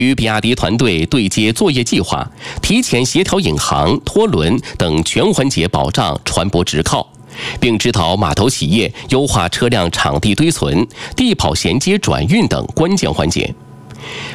与比亚迪团队对接作业计划，提前协调引航、拖轮等全环节保障船舶直靠，并指导码头企业优化车辆场地堆存、地跑衔接转运等关键环节。